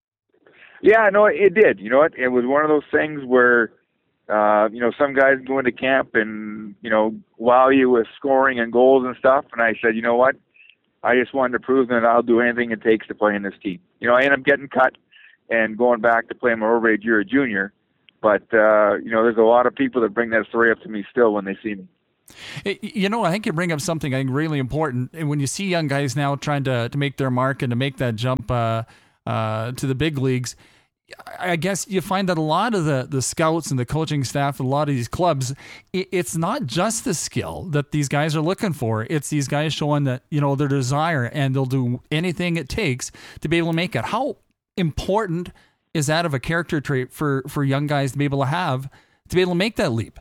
Yeah, no, it did. You know what? It was one of those things where, uh, you know, some guys go into camp and, you know, wow you with scoring and goals and stuff. And I said, you know what? I just wanted to prove that I'll do anything it takes to play in this team. You know, I ended up getting cut and going back to play my overage year a junior. But, uh, you know, there's a lot of people that bring that story up to me still when they see me. You know, I think you bring up something I think really important. And when you see young guys now trying to, to make their mark and to make that jump uh, uh, to the big leagues, I guess you find that a lot of the, the scouts and the coaching staff, a lot of these clubs, it, it's not just the skill that these guys are looking for. It's these guys showing that, you know, their desire, and they'll do anything it takes to be able to make it. How important is that of a character trait for, for young guys to be able to have, to be able to make that leap?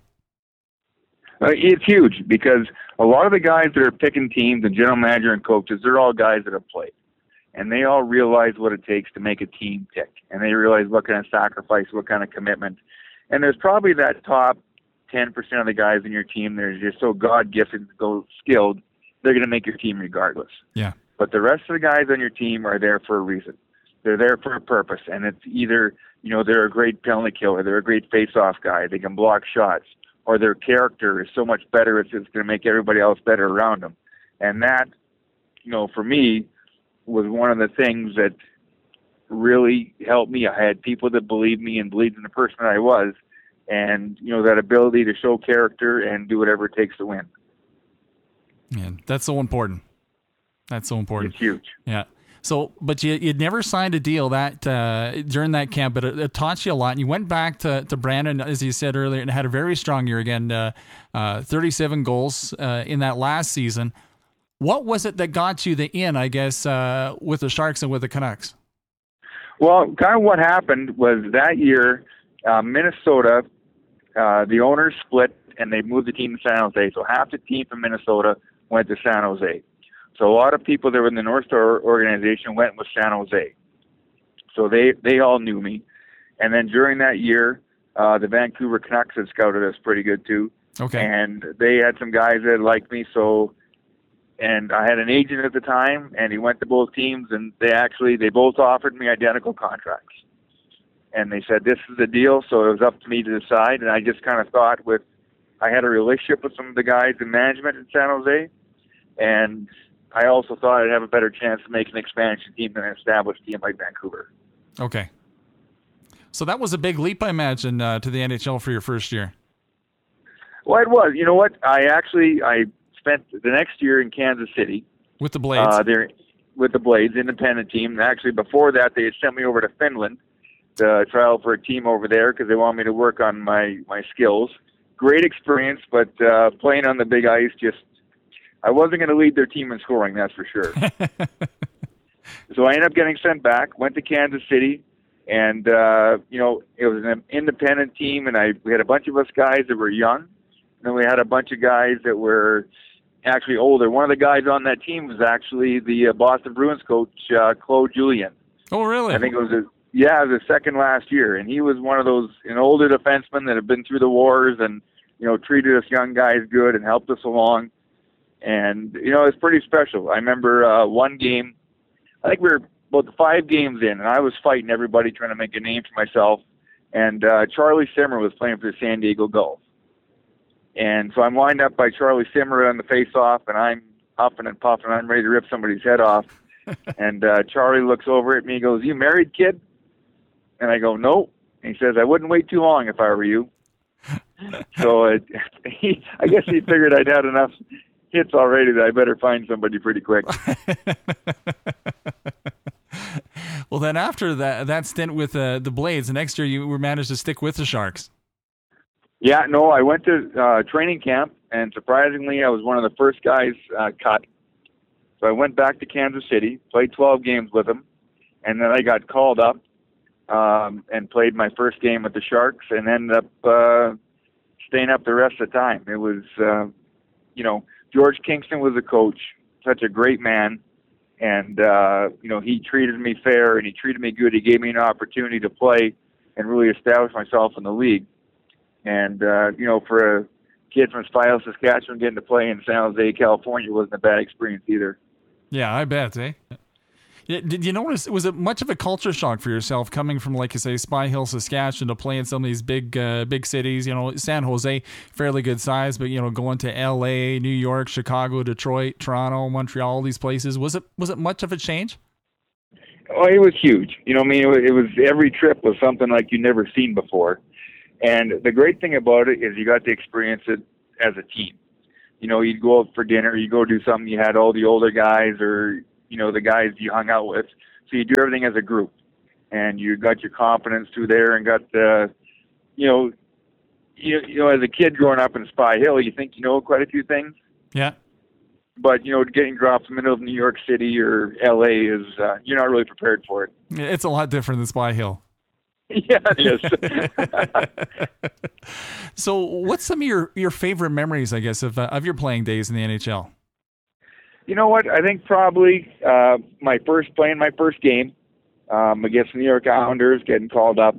Uh, it's huge, because a lot of the guys that are picking teams, the general manager and coaches, they're all guys that have played. And they all realize what it takes to make a team tick. And they realize what kind of sacrifice, what kind of commitment. And there's probably that top ten percent of the guys in your team that are just so God-gifted, so skilled, they're going to make your team regardless. Yeah. But the rest of the guys on your team are there for a reason. They're there for a purpose. And it's either, you know, they're a great penalty killer, they're a great face-off guy, they can block shots, or their character is so much better, it's just going to make everybody else better around them. And that, you know, for me, was one of the things that really helped me. I had people that believed me and believed in the person that I was, and, you know, that ability to show character and do whatever it takes to win. Yeah, that's so important. That's so important. It's huge. Yeah. So, but you, you'd never signed a deal that uh, during that camp, but it, it taught you a lot. And you went back to, to Brandon, as you said earlier, and had a very strong year again, uh, uh, thirty-seven goals uh, in that last season. What was it that got you the in, I guess, uh, with the Sharks and with the Canucks? Well, kind of what happened was that year, uh, Minnesota, uh, the owners split, and they moved the team to San Jose. So half the team from Minnesota went to San Jose. So a lot of people that were in the North Star organization went with San Jose. So they, they all knew me. And then during that year, uh, the Vancouver Canucks had scouted us pretty good too. Okay. And they had some guys that liked me, so... And I had an agent at the time, and he went to both teams, and they actually, they both offered me identical contracts. And they said, this is the deal, so it was up to me to decide. And I just kind of thought with, I had a relationship with some of the guys in management in San Jose, and I also thought I'd have a better chance to make an expansion team than an established team like Vancouver. Okay. So that was a big leap, I imagine, uh, to the N H L for your first year. Well, it was. You know what? I actually, I... spent the next year in Kansas City with the Blades. Uh, there, with the Blades, independent team. And actually, before that, they had sent me over to Finland to try out for a team over there because they wanted me to work on my my skills. Great experience, but uh, playing on the big ice, just I wasn't going to lead their team in scoring. That's for sure. So I ended up getting sent back. Went to Kansas City, and uh, you know, it was an independent team, and I we had a bunch of us guys that were young, and then we had a bunch of guys that were actually older. One of the guys on that team was actually the uh, Boston Bruins coach, uh, Claude Julien. Oh, really? I think it was a, yeah, it was the second last year, and he was one of those an older defensemen that have been through the wars and, you know, treated us young guys good and helped us along. And, you know, it's pretty special. I remember uh, one game, I think we were about five games in, and I was fighting everybody trying to make a name for myself. And uh, Charlie Simmer was playing for the San Diego Gulls. And so I'm lined up by Charlie Simmer on the face-off, and I'm huffing and puffing. I'm ready to rip somebody's head off. And uh, Charlie looks over at me and goes, "You married, kid?" And I go, "No." And he says, "I wouldn't wait too long if I were you." So uh, he, I guess he figured I'd had enough hits already that I better find somebody pretty quick. Well, then after that that stint with uh, the Blades, the next year you were managed to stick with the Sharks. Yeah, no, I went to uh, training camp, and surprisingly, I was one of the first guys uh, cut. So I went back to Kansas City, played twelve games with them, and then I got called up um, and played my first game with the Sharks, and ended up uh, staying up the rest of the time. It was, uh, you know, George Kingston was a coach, such a great man. And, uh, you know, he treated me fair and he treated me good. He gave me an opportunity to play and really establish myself in the league. And, uh, you know, for a kid from Spy Hill, Saskatchewan, getting to play in San Jose, California wasn't a bad experience either. Yeah, I bet, eh? Did you notice, was it much of a culture shock for yourself coming from, like you say, Spy Hill, Saskatchewan to play in some of these big uh, big cities? You know, San Jose, fairly good size, but, you know, going to L A, New York, Chicago, Detroit, Toronto, Montreal, all these places. Was it was it much of a change? Oh, it was huge. You know, I mean, it was, it was every trip was something like you'd never seen before. And the great thing about it is you got to experience it as a team. You know, you'd go out for dinner, you go do something, you had all the older guys or, you know, the guys you hung out with. So you do everything as a group. And you got your confidence through there and got the, you know, you, you know, as a kid growing up in Spy Hill, you think you know quite a few things. Yeah. But, you know, getting dropped in the middle of New York City or L A is, uh, you're not really prepared for it. It's a lot different than Spy Hill. Yeah, it is. So what's some of your, your favorite memories, I guess, of, uh, of your playing days in the N H L? You know what? I think probably uh, my first playing my first game um, against the New York Islanders, getting called up.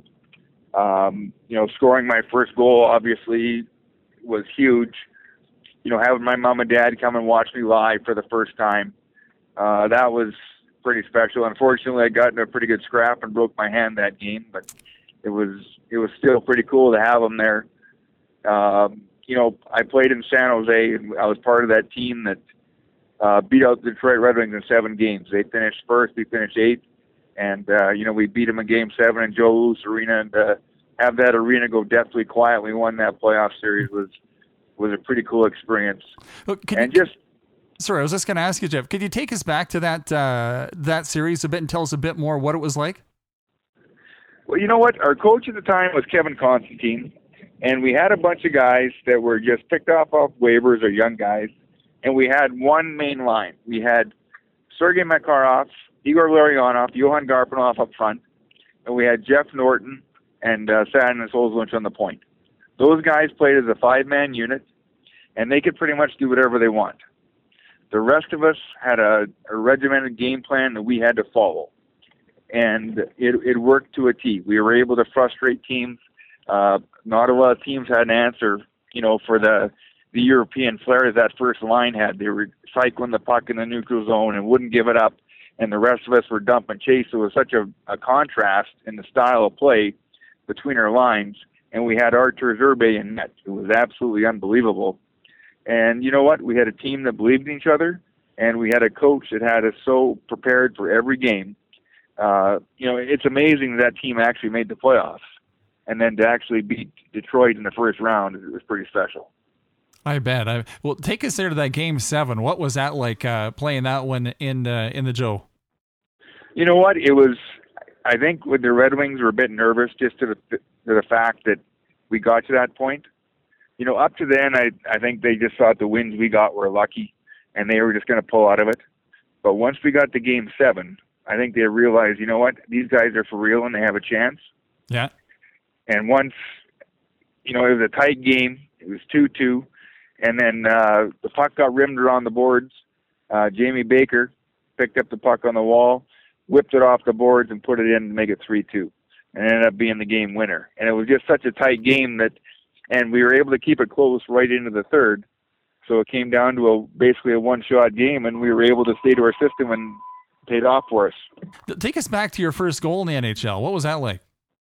Um, you know, scoring my first goal obviously was huge. You know, having my mom and dad come and watch me live for the first time, uh, that was pretty special. Unfortunately, I got in a pretty good scrap and broke my hand that game, but it was it was still pretty cool to have them there. Um, you know, I played in San Jose, and I was part of that team that uh, beat out the Detroit Red Wings in seven games. They finished first, we finished eighth, and uh, you know, we beat them in Game Seven in Joe Louis Arena, and uh, have that arena go deathly quiet. We won that playoff series was was a pretty cool experience. Well, and you, just. Sorry, I was just going to ask you, Jeff, could you take us back to that uh, that series a bit and tell us a bit more what it was like? Well, you know what? Our coach at the time was Kevin Constantine, and we had a bunch of guys that were just picked off off waivers or young guys, and we had one main line. We had Sergei Makarov, Igor Larionov, Johan Garpenov up front, and we had Jeff Norton and uh, Sadness Olswich on the point. Those guys played as a five-man unit, and they could pretty much do whatever they want. The rest of us had a, a regimented game plan that we had to follow, and it, it worked to a T. We were able to frustrate teams. Uh, not a lot of teams had an answer, you know, for the the European flair that first line had. They were cycling the puck in the neutral zone and wouldn't give it up, and the rest of us were dump and chase. So it was such a, a contrast in the style of play between our lines, and we had Artur Zerbe in net. It was absolutely unbelievable. And you know what? We had a team that believed in each other, and we had a coach that had us so prepared for every game. Uh, you know, it's amazing that team actually made the playoffs, and then to actually beat Detroit in the first round, it was pretty special. I bet. I, well, take us there to that game seven. What was that like uh, playing that one in uh, in the Joe? You know what? It was. I think with the Red Wings were a bit nervous just to the to the fact that we got to that point. You know, up to then, I I think they just thought the wins we got were lucky, and they were just going to pull out of it. But once we got to game seven, I think they realized, you know what, these guys are for real and they have a chance. Yeah. And once, you know, it was a tight game. It was two two, and then uh, the puck got rimmed around the boards. Uh, Jamie Baker picked up the puck on the wall, whipped it off the boards, and put it in to make it three two, and ended up being the game winner. And it was just such a tight game that. And we were able to keep it close right into the third. So it came down to a basically a one-shot game, and we were able to stay to our system and paid off for us. Take us back to your first goal in the N H L. What was that like?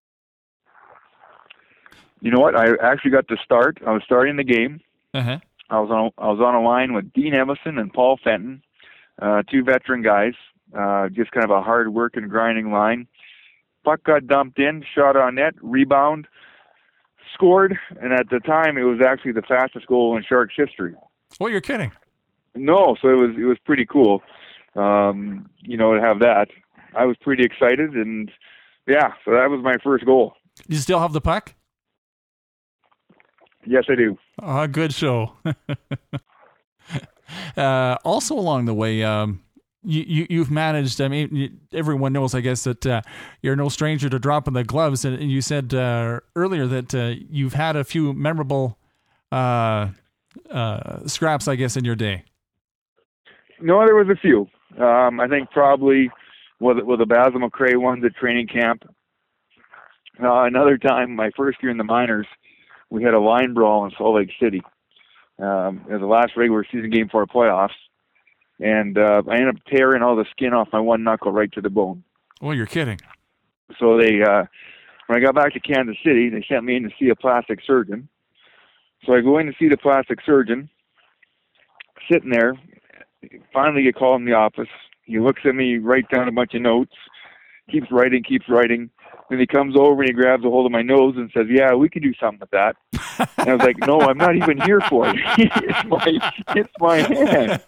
You know what? I actually got to start. I was starting the game. Uh-huh. I was on I was on a line with Dean Emerson and Paul Fenton, uh, two veteran guys, uh, just kind of a hard-working, grinding line. Puck got dumped in, shot on net, rebound, scored, and at the time it was actually the fastest goal in Sharks history. Oh, you're kidding? No, so it was it was pretty cool. Um, you know, to have that, I was pretty excited, and yeah, so that was my first goal. You still have the puck? Yes, I do. Uh, good show. uh, also along the way, um, You, you, you've managed, I mean, you, everyone knows, I guess, that uh, you're no stranger to dropping the gloves. And you said uh, earlier that uh, you've had a few memorable uh, uh, scraps, I guess, in your day? No, there was a few. Um, I think probably with, with the Basil McRae ones at training camp. Uh, another time, my first year in the minors, we had a line brawl in Salt Lake City. Um, it was the last regular season game for our playoffs. And uh, I ended up tearing all the skin off my one knuckle right to the bone. Oh, you're kidding. So they, uh, when I got back to Kansas City, they sent me in to see a plastic surgeon. So I go in to see the plastic surgeon, sitting there, finally get called in the office. He looks at me, writes down a bunch of notes, keeps writing, keeps writing. Then he comes over and he grabs a hold of my nose and says, "Yeah, we can do something with that." And I was like, "No, I'm not even here for it. it's my, it's my hand."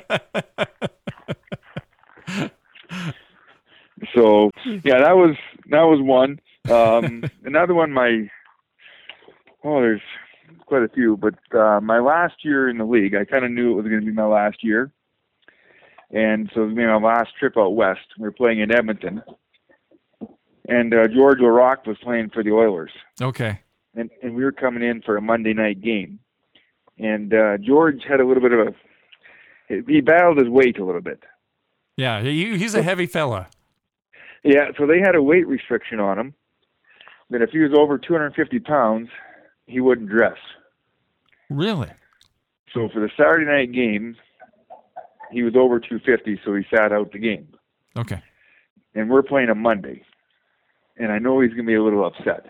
So yeah, that was that was one. Um, another one, my oh, there's quite a few, but uh, my last year in the league, I kind of knew it was going to be my last year, and so it was going to be my last trip out west. We were playing in Edmonton. And uh, George LaRocque was playing for the Oilers. Okay. And and we were coming in for a Monday night game. And uh, George had a little bit of a, he battled his weight a little bit. Yeah, he, he's a heavy fella. Yeah, so they had a weight restriction on him that if he was over two hundred fifty pounds, he wouldn't dress. Really? So for the Saturday night game, he was over two fifty, so he sat out the game. Okay. And we're playing a Monday. And I know he's going to be a little upset.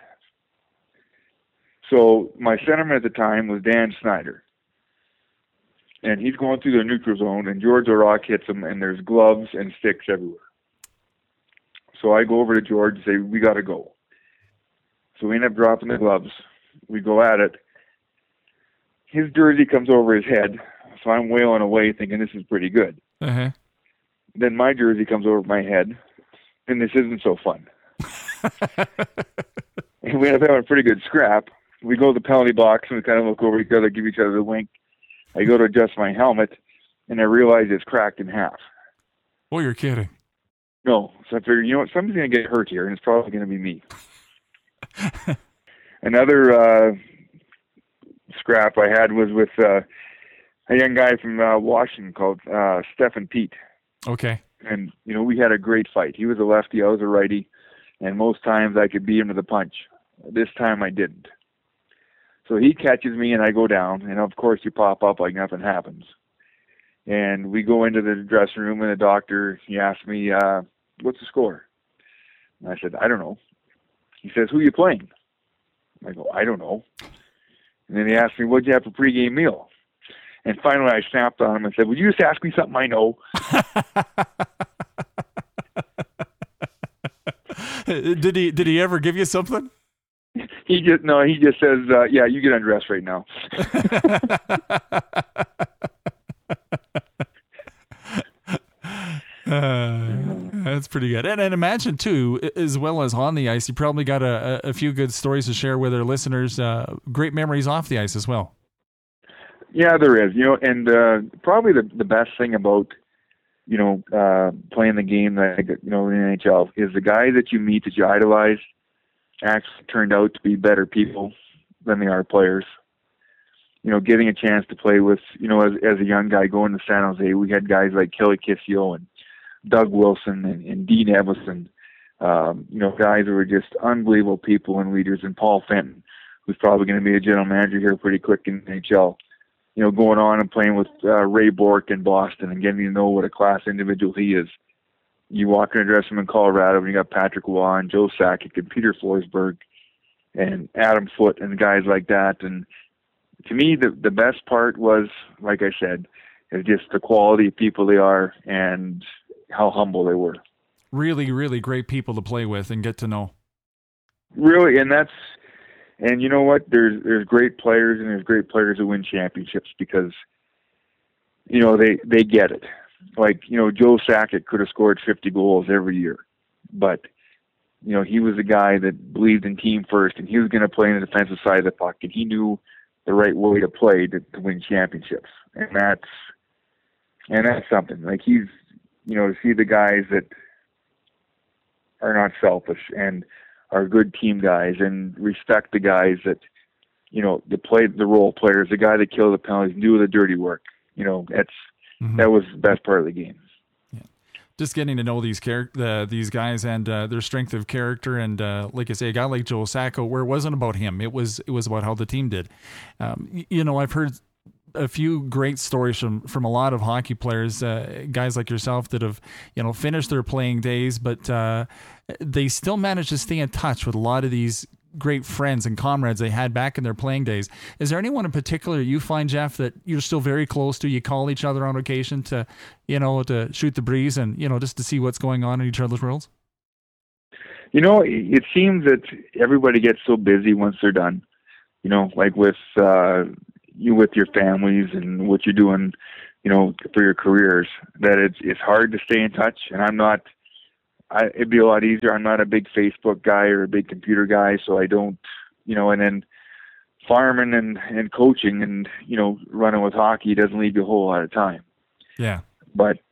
So my centerman at the time was Dan Snyder. And he's going through the neutral zone, and George LaRocque hits him, and there's gloves and sticks everywhere. So I go over to George and say, "We got to go." So we end up dropping the gloves. We go at it. His jersey comes over his head, so I'm wailing away thinking this is pretty good. Uh-huh. Then my jersey comes over my head, and this isn't so fun. And we end up having a pretty good scrap. We go to the penalty box and we kind of look over each other, give each other the wink. I go to adjust my helmet, and I realize it's cracked in half. Oh, you're kidding. No. So I figured, you know what, somebody's going to get hurt here, and it's probably going to be me. Another uh, scrap I had was with uh, a young guy from uh, Washington called uh, Stephen Pete. Okay. And, you know, we had a great fight. He was a lefty, I was a righty. And most times I could beat him with a punch. This time I didn't. So he catches me and I go down. And of course you pop up like nothing happens. And we go into the dressing room and the doctor, he asked me, uh, "What's the score?" And I said, "I don't know." He says, "Who are you playing?" I go, "I don't know." And then he asked me, "What'd you have for pregame meal?" And finally I snapped on him and said, "Would you just ask me something I know?" Did he did he ever give you something? He just no. He just says, uh, "Yeah, you get undressed right now." uh, that's pretty good. And, and imagine too, as well as on the ice, you probably got a, a few good stories to share with our listeners. Uh, great memories off the ice as well. Yeah, there is. You know, and uh, probably the the best thing about you know, uh, playing the game that, you know, in the N H L is the guys that you meet that you idolize actually turned out to be better people than they are players. You know, getting a chance to play with, you know, as, as a young guy going to San Jose, we had guys like Kelly Kissio and Doug Wilson and, and Dean Evison, um, you know, guys who were just unbelievable people and leaders, and Paul Fenton, who's probably going to be a general manager here pretty quick in the N H L. You know, going on and playing with uh, Ray Bourque in Boston and getting to know what a class individual he is. You walk in a dressing room in Colorado and you got Patrick Waugh and Joe Sakic and Peter Forsberg and Adam Foote and guys like that. And to me, the the best part was, like I said, is just the quality of people they are and how humble they were. Really, really great people to play with and get to know. Really, and that's, and you know what? There's there's great players and there's great players who win championships because, you know, they, they get it. Like, you know, Joe Sakic could have scored fifty goals every year, but, you know, he was a guy that believed in team first, and he was going to play in the defensive side of the puck, and he knew the right way to play to, to win championships. And that's, and that's something. Like, he's, you know, to see the guys that are not selfish and are good team guys and respect the guys that, you know, the play, the role players, the guy that killed the penalties, do the dirty work. You know, that's mm-hmm. that was the best part of the game. Yeah. Just getting to know these char- uh, these guys and uh, their strength of character, and uh, like I say, a guy like Joe Sacco, where it wasn't about him, it was it was about how the team did. Um, you know, I've heard a few great stories from from a lot of hockey players, uh, guys like yourself that have, you know, finished their playing days, but uh, they still manage to stay in touch with a lot of these great friends and comrades they had back in their playing days. Is there anyone in particular you find, Jeff, that you're still very close to? You call each other on occasion to, you know, to shoot the breeze and, you know, just to see what's going on in each other's worlds? You know, it seems that everybody gets so busy once they're done, you know, like with, uh, you with your families and what you're doing, you know, for your careers, that it's, it's hard to stay in touch. And I'm not, I, it'd be a lot easier. I'm not a big Facebook guy or a big computer guy, so I don't, you know, and then farming and, and coaching and, you know, running with hockey doesn't leave you a whole lot of time. Yeah. But